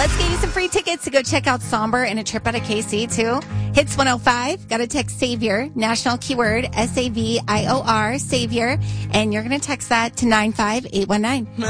Let's get you some free tickets to go check out Somber and a trip out of KC, too. Hits 105. Got to text Savior, national keyword, SAVIOR, Savior. And you're going to text that to 95819.